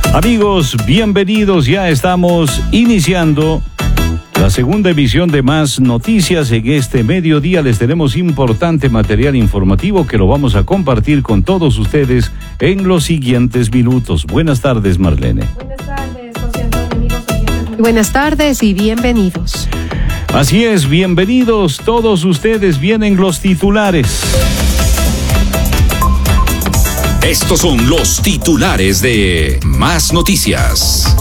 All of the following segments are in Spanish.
Amigos, bienvenidos. Ya estamos iniciando la segunda emisión de Más Noticias. En este mediodía les tenemos importante material informativo que lo vamos a compartir con todos ustedes en los siguientes minutos. Buenas tardes, Marlene. Buenas tardes, José Antonio, amigos oyentes. Buenas tardes y bienvenidos. Así es, bienvenidos todos ustedes. Vienen los titulares. Estos son los titulares de Más Noticias.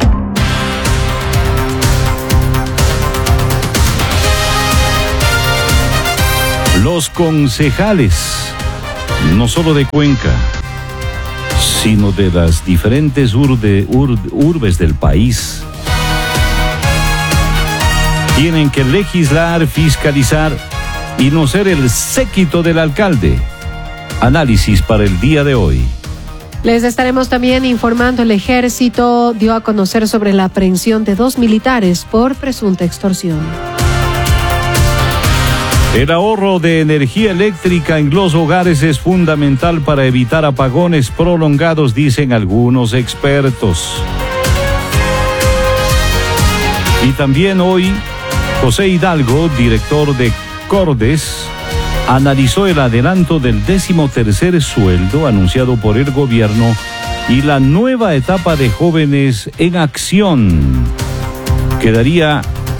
Los concejales, no solo de Cuenca, sino de las diferentes urbes del país, tienen que legislar, fiscalizar y no ser el séquito del alcalde. Análisis para el día de hoy. Les estaremos también informando. El ejército dio a conocer sobre la aprehensión de 2 militares por presunta extorsión. El ahorro de energía eléctrica en los hogares es fundamental para evitar apagones prolongados, dicen algunos expertos. Y también hoy, José Hidalgo, director de Cordes, analizó el adelanto del 13º sueldo anunciado por el gobierno y la nueva etapa de jóvenes en acción, que daría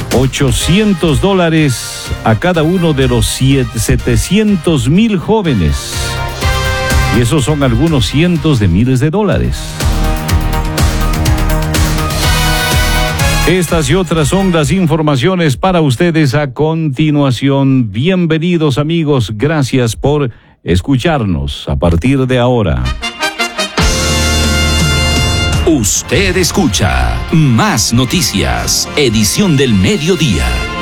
$800 a cada uno de los 700,000 jóvenes. Y esos son algunos cientos de miles de dólares. Estas y otras son las informaciones para ustedes a continuación. Bienvenidos, amigos. Gracias por escucharnos a partir de ahora. Usted escucha Más Noticias, edición del mediodía.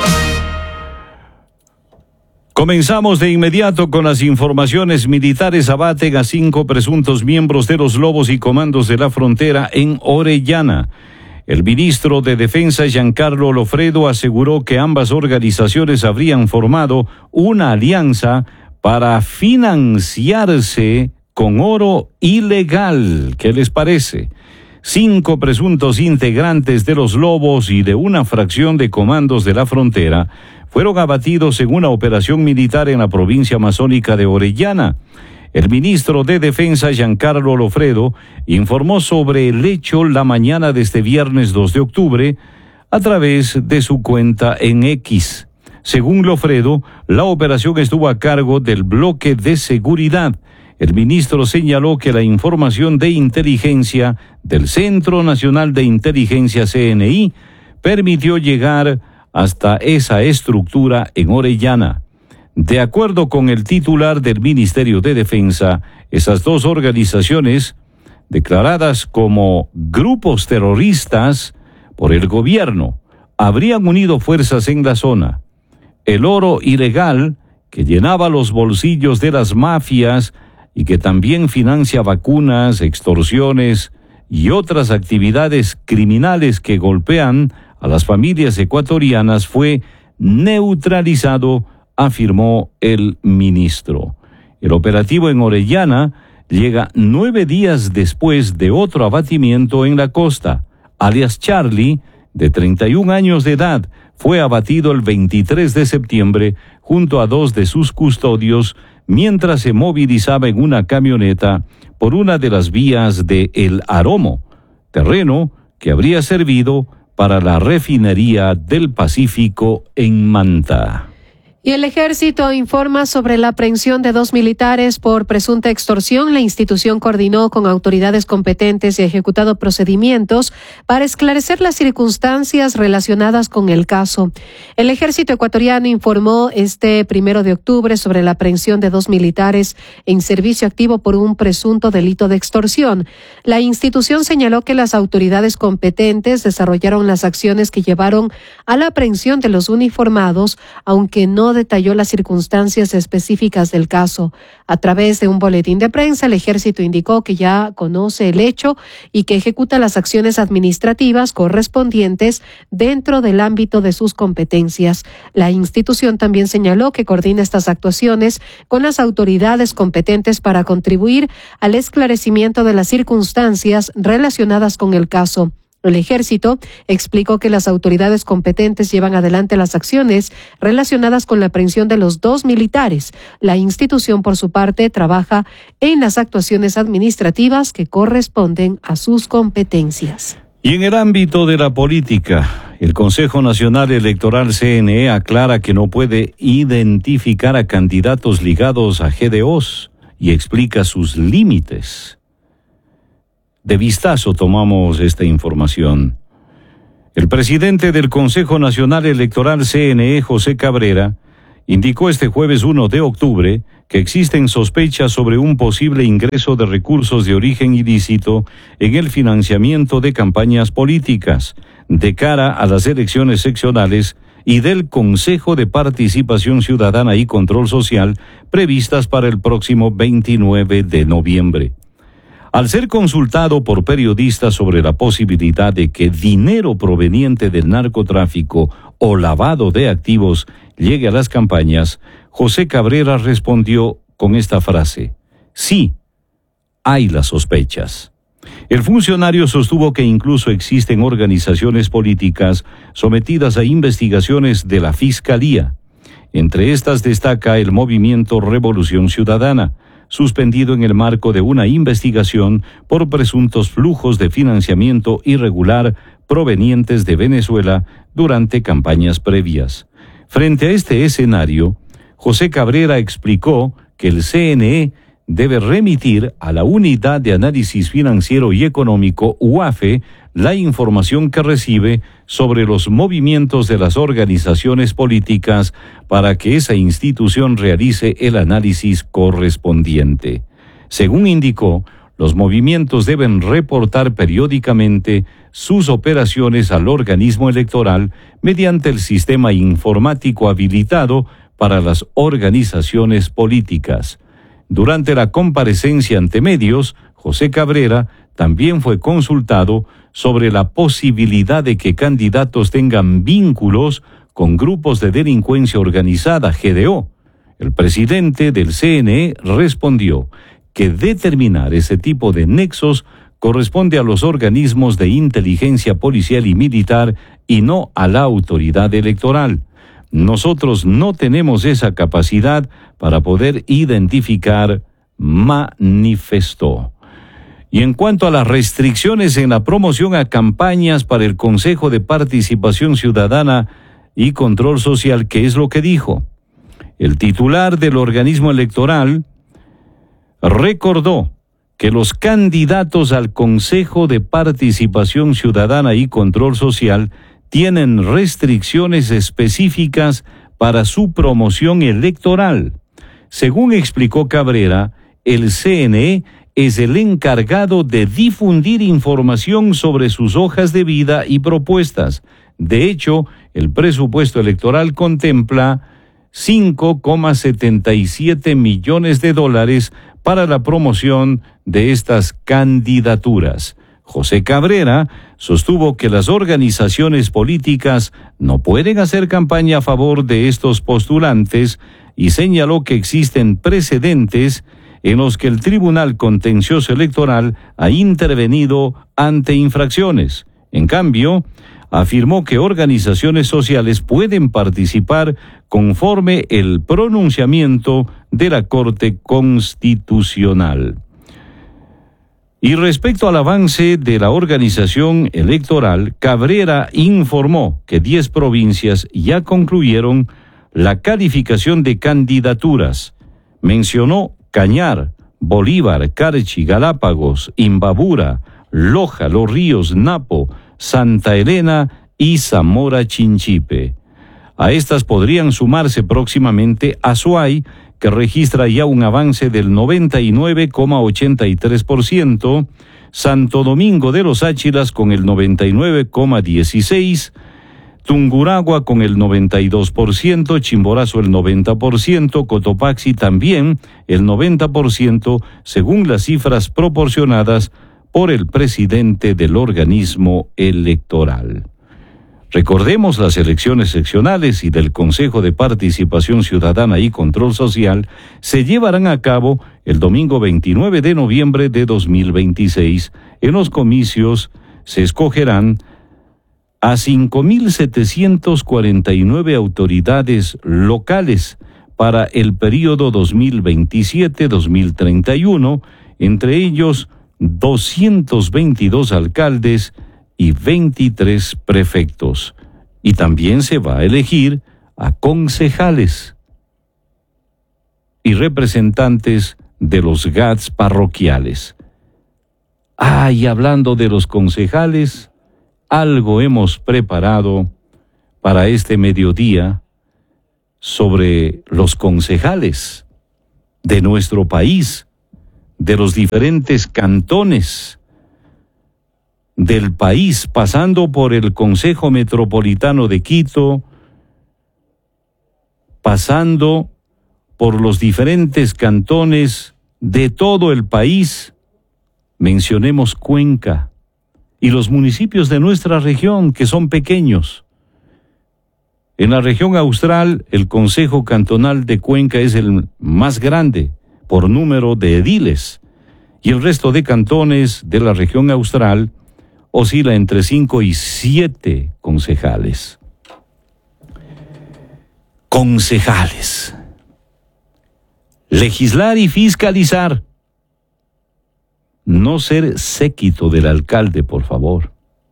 Comenzamos de inmediato con las informaciones. Militares abaten a 5 presuntos miembros de los Lobos y Comandos de la Frontera en Orellana. El ministro de Defensa, Giancarlo Lofredo, aseguró que ambas organizaciones habrían formado una alianza para financiarse con oro ilegal. ¿Qué les parece? 5 presuntos integrantes de los Lobos y de una fracción de Comandos de la Frontera fueron abatidos en una operación militar en la provincia amazónica de Orellana. El ministro de Defensa, Giancarlo Lofredo, informó sobre el hecho la mañana de este viernes 2 de octubre a través de su cuenta en X. Según Lofredo, la operación estuvo a cargo del bloque de seguridad. El ministro señaló que la información de inteligencia del Centro Nacional de Inteligencia CNI permitió llegar hasta esa estructura en Orellana. De acuerdo con el titular del Ministerio de Defensa, esas 2 organizaciones, declaradas como grupos terroristas por el gobierno, habrían unido fuerzas en la zona. El oro ilegal, que llenaba los bolsillos de las mafias y que también financia vacunas, extorsiones y otras actividades criminales que golpean a las familias ecuatorianas, fue neutralizado, afirmó el ministro. El operativo en Orellana llega 9 días después de otro abatimiento en la costa. Alias Charlie, de 31 años de edad, fue abatido el 23 de septiembre junto a 2 de sus custodios mientras se movilizaba en una camioneta por una de las vías de El Aromo, terreno que habría servido para la refinería del Pacífico en Manta. Y el ejército informa sobre la aprehensión de 2 militares por presunta extorsión. La institución coordinó con autoridades competentes y ha ejecutado procedimientos para esclarecer las circunstancias relacionadas con el caso. El ejército ecuatoriano informó este 1 de octubre sobre la aprehensión de 2 militares en servicio activo por un presunto delito de extorsión. La institución señaló que las autoridades competentes desarrollaron las acciones que llevaron a la aprehensión de los uniformados, aunque no detalló las circunstancias específicas del caso. A través de un boletín de prensa, el Ejército indicó que ya conoce el hecho y que ejecuta las acciones administrativas correspondientes dentro del ámbito de sus competencias. La institución también señaló que coordina estas actuaciones con las autoridades competentes para contribuir al esclarecimiento de las circunstancias relacionadas con el caso. El Ejército explicó que las autoridades competentes llevan adelante las acciones relacionadas con la aprehensión de los 2 militares. La institución, por su parte, trabaja en las actuaciones administrativas que corresponden a sus competencias. Y en el ámbito de la política, el Consejo Nacional Electoral CNE aclara que no puede identificar a candidatos ligados a GDOs y explica sus límites. De vistazo tomamos esta información. El presidente del Consejo Nacional Electoral CNE, José Cabrera, indicó este jueves 1 de octubre que existen sospechas sobre un posible ingreso de recursos de origen ilícito en el financiamiento de campañas políticas de cara a las elecciones seccionales y del Consejo de Participación Ciudadana y Control Social previstas para el próximo 29 de noviembre. Al ser consultado por periodistas sobre la posibilidad de que dinero proveniente del narcotráfico o lavado de activos llegue a las campañas, José Cabrera respondió con esta frase: sí, hay las sospechas. El funcionario sostuvo que incluso existen organizaciones políticas sometidas a investigaciones de la Fiscalía. Entre estas destaca el Movimiento Revolución Ciudadana, suspendido en el marco de una investigación por presuntos flujos de financiamiento irregular provenientes de Venezuela durante campañas previas. Frente a este escenario, José Cabrera explicó que el CNE debe remitir a la Unidad de Análisis Financiero y Económico, UAFE, la información que recibe sobre los movimientos de las organizaciones políticas para que esa institución realice el análisis correspondiente. Según indicó, los movimientos deben reportar periódicamente sus operaciones al organismo electoral mediante el sistema informático habilitado para las organizaciones políticas. Durante la comparecencia ante medios, José Cabrera también fue consultado sobre la posibilidad de que candidatos tengan vínculos con grupos de delincuencia organizada, GDO. El presidente del CNE respondió que determinar ese tipo de nexos corresponde a los organismos de inteligencia policial y militar y no a la autoridad electoral. Nosotros no tenemos esa capacidad para poder identificar, manifestó. Y en cuanto a las restricciones en la promoción a campañas para el Consejo de Participación Ciudadana y Control Social, ¿qué es lo que dijo? El titular del organismo electoral recordó que los candidatos al Consejo de Participación Ciudadana y Control Social tienen restricciones específicas para su promoción electoral. Según explicó Cabrera, el CNE es el encargado de difundir información sobre sus hojas de vida y propuestas. De hecho, el presupuesto electoral contempla $5,77 millones para la promoción de estas candidaturas. José Cabrera sostuvo que las organizaciones políticas no pueden hacer campaña a favor de estos postulantes y señaló que existen precedentes en los que el Tribunal Contencioso Electoral ha intervenido ante infracciones. En cambio, afirmó que organizaciones sociales pueden participar conforme el pronunciamiento de la Corte Constitucional. Y respecto al avance de la organización electoral, Cabrera informó que 10 provincias ya concluyeron la calificación de candidaturas. Mencionó Cañar, Bolívar, Carchi, Galápagos, Imbabura, Loja, Los Ríos, Napo, Santa Elena y Zamora Chinchipe. A estas podrían sumarse próximamente Azuay, que registra ya un avance del 99,83%, Santo Domingo de los Áchilas con el 99,16%, Tungurahua con el 92%, Chimborazo el 90%, Cotopaxi también el 90%, según las cifras proporcionadas por el presidente del organismo electoral. Recordemos, las elecciones seccionales y del Consejo de Participación Ciudadana y Control Social se llevarán a cabo el domingo 29 de noviembre de 2026. En los comicios se escogerán a 5.749 autoridades locales para el periodo 2027-2031, entre ellos 222 alcaldes y 23 prefectos. Y también se va a elegir a concejales y representantes de los GATS parroquiales. Y hablando de los concejales, algo hemos preparado para este mediodía sobre los concejales de nuestro país, de los diferentes cantones del país, pasando por el Consejo Metropolitano de Quito, pasando por los diferentes cantones de todo el país. Mencionemos Cuenca y los municipios de nuestra región, que son pequeños. En la región austral, el Consejo Cantonal de Cuenca es el más grande por número de ediles, y el resto de cantones de la región austral oscila entre 5 y 7 concejales. Concejales. Legislar y fiscalizar. No ser séquito del alcalde, por favor.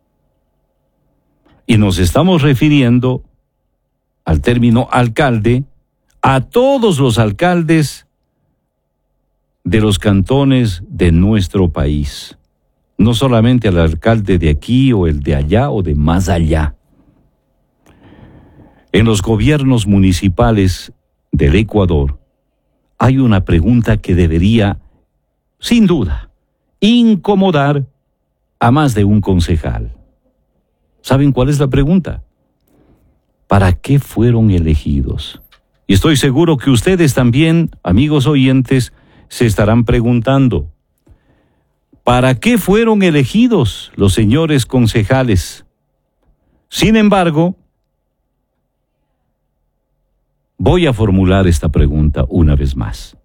Y nos estamos refiriendo al término alcalde a todos los alcaldes de los cantones de nuestro país. No solamente al alcalde de aquí o el de allá o de más allá. En los gobiernos municipales del Ecuador hay una pregunta que debería, sin duda, incomodar a más de un concejal. ¿Saben cuál es la pregunta? ¿Para qué fueron elegidos? Y estoy seguro que ustedes también, amigos oyentes, se estarán preguntando, ¿para qué fueron elegidos los señores concejales? Sin embargo, voy a formular esta pregunta una vez más.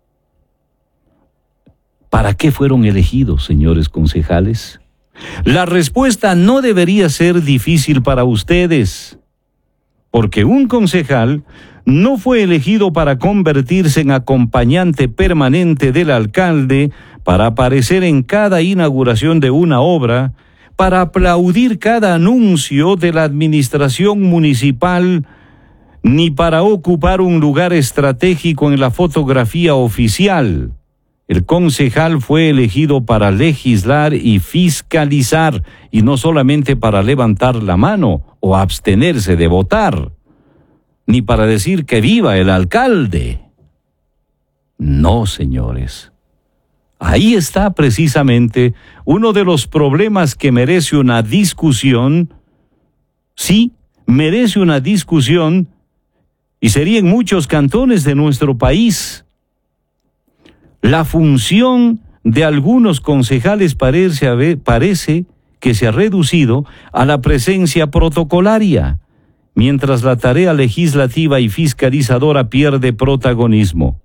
¿Para qué fueron elegidos, señores concejales? La respuesta no debería ser difícil para ustedes, porque un concejal no fue elegido para convertirse en acompañante permanente del alcalde, para aparecer en cada inauguración de una obra, para aplaudir cada anuncio de la administración municipal, ni para ocupar un lugar estratégico en la fotografía oficial. El concejal fue elegido para legislar y fiscalizar, y no solamente para levantar la mano o abstenerse de votar, ni para decir que viva el alcalde. No, señores. Ahí está precisamente uno de los problemas que merece una discusión. Sí, merece una discusión, y sería en muchos cantones de nuestro país. La función de algunos concejales parece que se ha reducido a la presencia protocolaria, mientras la tarea legislativa y fiscalizadora pierde protagonismo.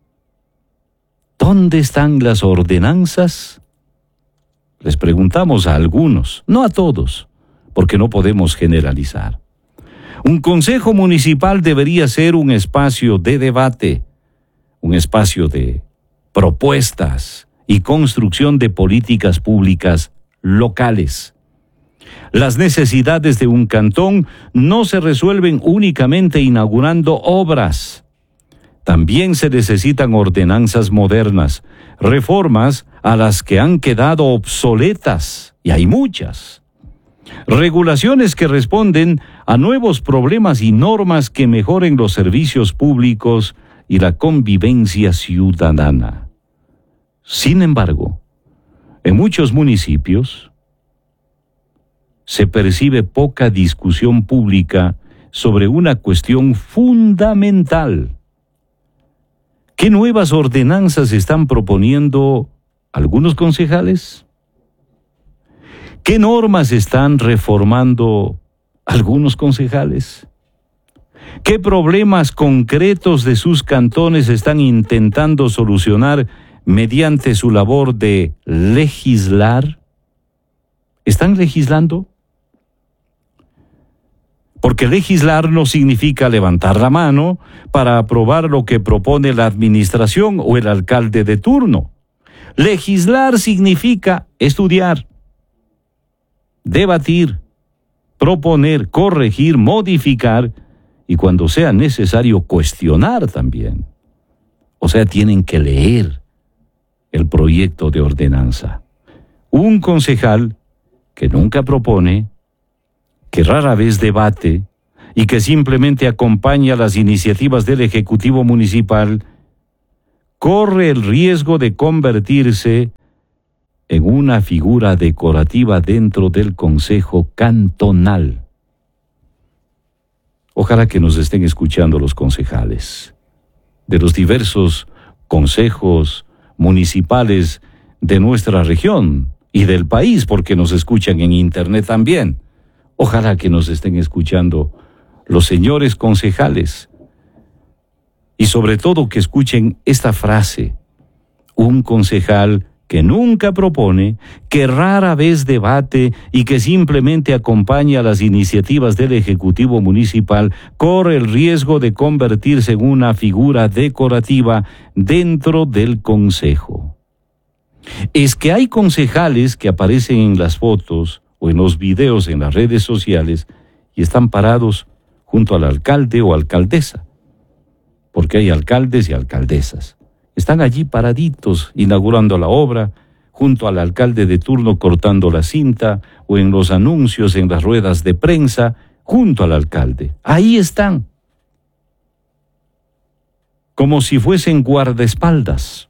¿Dónde están las ordenanzas? Les preguntamos a algunos, no a todos, porque no podemos generalizar. Un consejo municipal debería ser un espacio de debate, un espacio de propuestas y construcción de políticas públicas locales. Las necesidades de un cantón no se resuelven únicamente inaugurando obras. También se necesitan ordenanzas modernas, reformas a las que han quedado obsoletas, y hay muchas. Regulaciones que responden a nuevos problemas y normas que mejoren los servicios públicos y la convivencia ciudadana. Sin embargo, en muchos municipios se percibe poca discusión pública sobre una cuestión fundamental. ¿Qué nuevas ordenanzas están proponiendo algunos concejales? ¿Qué normas están reformando algunos concejales? ¿Qué problemas concretos de sus cantones están intentando solucionar mediante su labor de legislar? ¿Están legislando? Porque legislar no significa levantar la mano para aprobar lo que propone la administración o el alcalde de turno. Legislar significa estudiar, debatir, proponer, corregir, modificar y cuando sea necesario cuestionar también. O sea, tienen que leer el proyecto de ordenanza. Un concejal que nunca propone, que rara vez debate y que simplemente acompaña las iniciativas del Ejecutivo Municipal, corre el riesgo de convertirse en una figura decorativa dentro del Consejo Cantonal. Ojalá que nos estén escuchando los concejales de los diversos consejos municipales de nuestra región y del país, porque nos escuchan en internet también. Ojalá que nos estén escuchando los señores concejales y sobre todo que escuchen esta frase: un concejal que nunca propone, que rara vez debate y que simplemente acompaña las iniciativas del Ejecutivo Municipal, corre el riesgo de convertirse en una figura decorativa dentro del Consejo. Es que hay concejales que aparecen en las fotos o en los videos en las redes sociales y están parados junto al alcalde o alcaldesa, porque hay alcaldes y alcaldesas. Están allí paraditos inaugurando la obra, junto al alcalde de turno cortando la cinta, o en los anuncios, en las ruedas de prensa, junto al alcalde. Ahí están, como si fuesen guardaespaldas.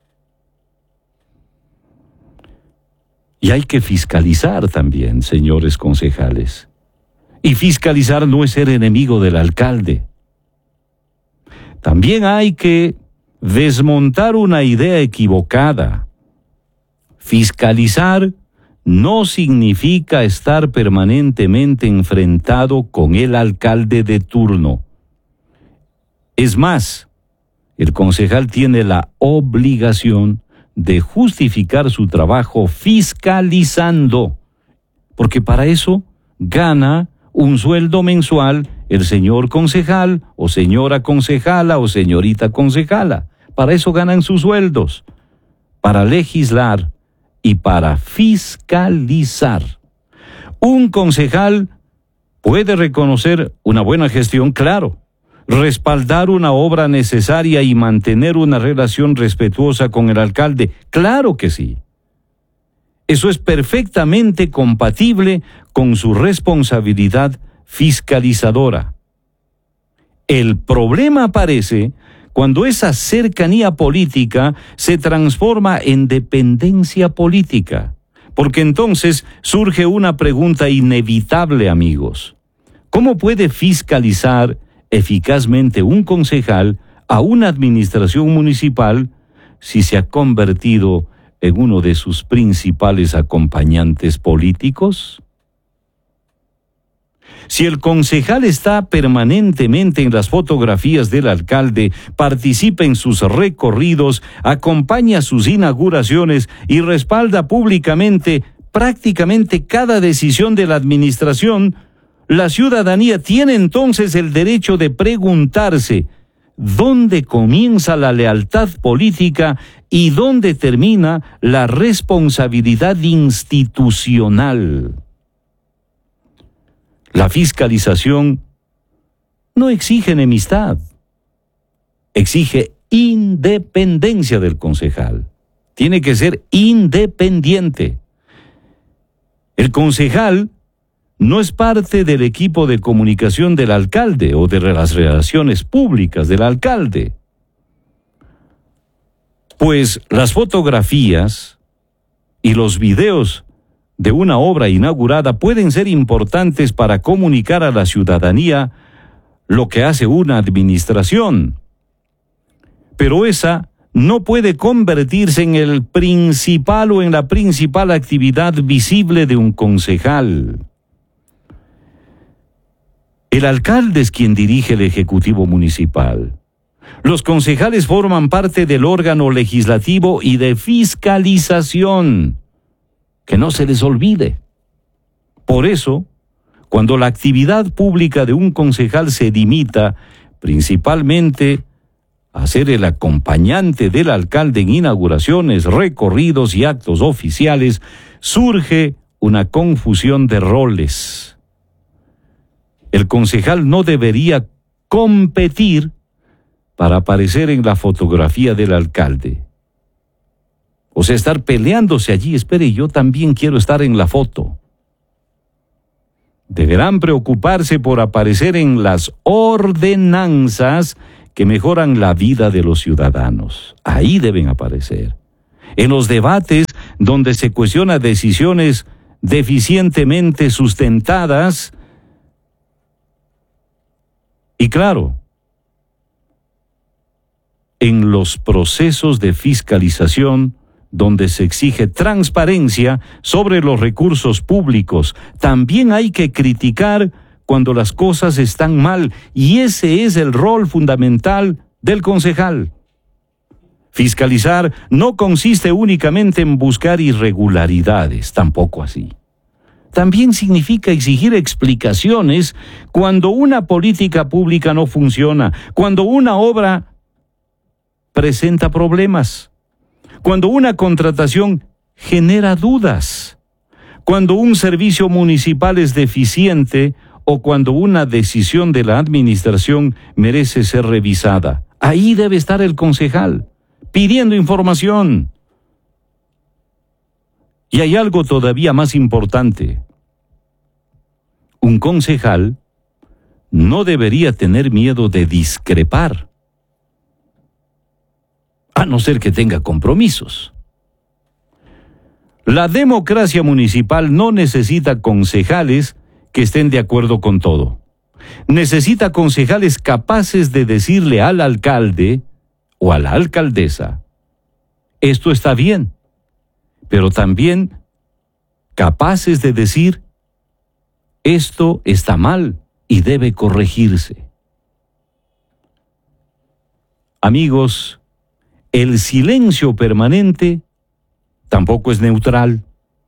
Y hay que fiscalizar también, señores concejales. Y fiscalizar no es ser enemigo del alcalde. También hay que desmontar una idea equivocada. Fiscalizar no significa estar permanentemente enfrentado con el alcalde de turno. Es más, el concejal tiene la obligación de justificar su trabajo fiscalizando, porque para eso gana un sueldo mensual el señor concejal, o señora concejala, o señorita concejala. Para eso ganan sus sueldos, para legislar y para fiscalizar. Un concejal puede reconocer una buena gestión, claro, respaldar una obra necesaria y mantener una relación respetuosa con el alcalde, claro que sí. Eso es perfectamente compatible con su responsabilidad fiscalizadora. El problema aparece cuando esa cercanía política se transforma en dependencia política, porque entonces surge una pregunta inevitable, amigos. ¿Cómo puede fiscalizar eficazmente un concejal a una administración municipal si se ha convertido en uno de sus principales acompañantes políticos? Si el concejal está permanentemente en las fotografías del alcalde, participa en sus recorridos, acompaña sus inauguraciones y respalda públicamente prácticamente cada decisión de la administración, la ciudadanía tiene entonces el derecho de preguntarse dónde comienza la lealtad política y dónde termina la responsabilidad institucional. La fiscalización no exige enemistad, exige independencia del concejal. Tiene que ser independiente. El concejal no es parte del equipo de comunicación del alcalde o de las relaciones públicas del alcalde. Pues las fotografías y los videos de una obra inaugurada pueden ser importantes para comunicar a la ciudadanía lo que hace una administración, pero esa no puede convertirse en el principal o en la principal actividad visible de un concejal. El alcalde es quien dirige el Ejecutivo Municipal. Los concejales forman parte del órgano legislativo y de fiscalización. Que no se les olvide. Por eso, cuando la actividad pública de un concejal se limita principalmente a ser el acompañante del alcalde en inauguraciones, recorridos y actos oficiales, surge una confusión de roles. El concejal no debería competir para aparecer en la fotografía del alcalde. O sea, estar peleándose allí, espere, yo también quiero estar en la foto. Deberán preocuparse por aparecer en las ordenanzas que mejoran la vida de los ciudadanos. Ahí deben aparecer. En los debates donde se cuestiona decisiones deficientemente sustentadas. Y claro, en los procesos de fiscalización donde se exige transparencia sobre los recursos públicos. También hay que criticar cuando las cosas están mal, y ese es el rol fundamental del concejal. Fiscalizar no consiste únicamente en buscar irregularidades, tampoco así. También significa exigir explicaciones cuando una política pública no funciona, cuando una obra presenta problemas, cuando una contratación genera dudas, cuando un servicio municipal es deficiente o cuando una decisión de la administración merece ser revisada. Ahí debe estar el concejal, pidiendo información. Y hay algo todavía más importante. Un concejal no debería tener miedo de discrepar, a no ser que tenga compromisos. La democracia municipal no necesita concejales que estén de acuerdo con todo. Necesita concejales capaces de decirle al alcalde o a la alcaldesa: esto está bien, pero también capaces de decir: esto está mal y debe corregirse. Amigos, el silencio permanente tampoco es neutral.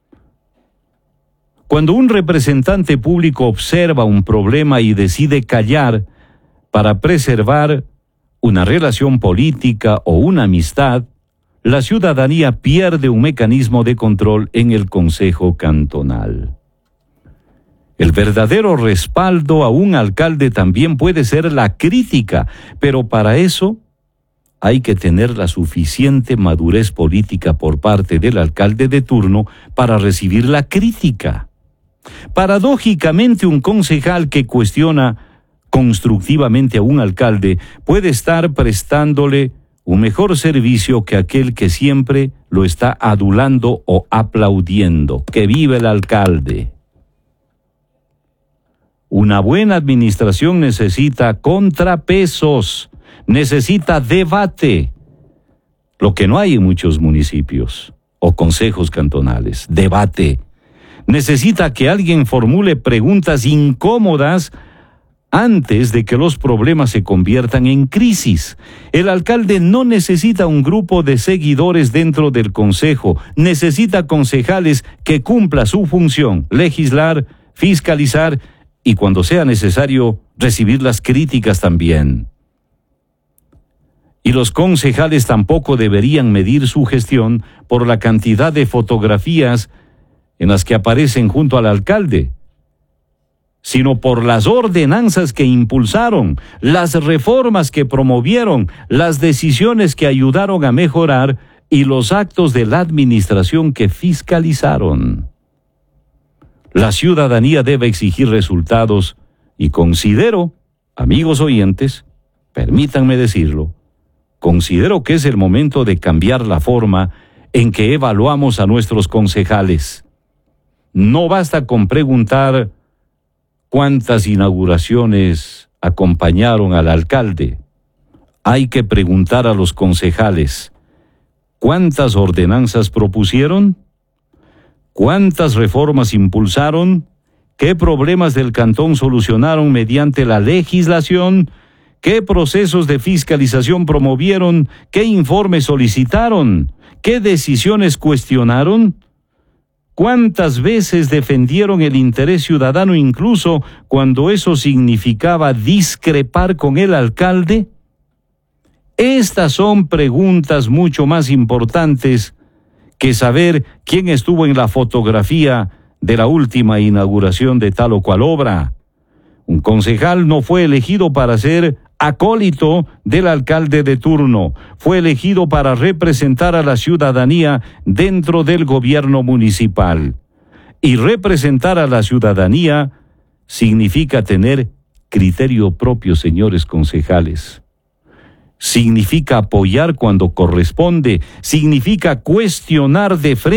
Cuando un representante público observa un problema y decide callar para preservar una relación política o una amistad, la ciudadanía pierde un mecanismo de control en el Consejo Cantonal. El verdadero respaldo a un alcalde también puede ser la crítica, pero para eso hay que tener la suficiente madurez política por parte del alcalde de turno para recibir la crítica. Paradójicamente, un concejal que cuestiona constructivamente a un alcalde puede estar prestándole un mejor servicio que aquel que siempre lo está adulando o aplaudiendo. ¡Que viva el alcalde! Una buena administración necesita contrapesos, necesita debate, lo que no hay en muchos municipios o consejos cantonales. Debate. Necesita que alguien formule preguntas incómodas antes de que los problemas se conviertan en crisis. El alcalde no necesita un grupo de seguidores dentro del consejo, necesita concejales que cumplan su función: legislar, fiscalizar y, cuando sea necesario, recibir las críticas también. Y los concejales tampoco deberían medir su gestión por la cantidad de fotografías en las que aparecen junto al alcalde, sino por las ordenanzas que impulsaron, las reformas que promovieron, las decisiones que ayudaron a mejorar y los actos de la administración que fiscalizaron. La ciudadanía debe exigir resultados y considero, amigos oyentes, permítanme decirlo, considero que es el momento de cambiar la forma en que evaluamos a nuestros concejales. No basta con preguntar cuántas inauguraciones acompañaron al alcalde. Hay que preguntar a los concejales, ¿cuántas ordenanzas propusieron? ¿Cuántas reformas impulsaron? ¿Qué problemas del cantón solucionaron mediante la legislación? ¿Qué procesos de fiscalización promovieron? ¿Qué informes solicitaron? ¿Qué decisiones cuestionaron? ¿Cuántas veces defendieron el interés ciudadano incluso cuando eso significaba discrepar con el alcalde? Estas son preguntas mucho más importantes que saber quién estuvo en la fotografía de la última inauguración de tal o cual obra. Un concejal no fue elegido para ser acólito del alcalde de turno, fue elegido para representar a la ciudadanía dentro del gobierno municipal. Y representar a la ciudadanía significa tener criterio propio, señores concejales. Significa apoyar cuando corresponde, significa cuestionar de frente